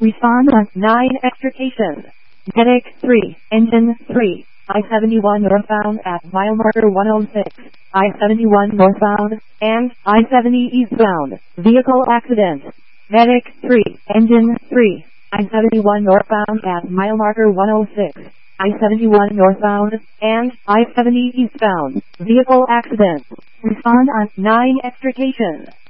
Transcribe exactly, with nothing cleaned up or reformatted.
Respond on nine extrication. Medic three, Engine three, I seventy-one northbound at mile marker one oh six, I seventy-one northbound, and I seventy eastbound, vehicle accident. Medic three, Engine three, I seventy-one northbound at mile marker one oh six, I seventy-one northbound, and I seventy eastbound, vehicle accident. Respond on nine extrication.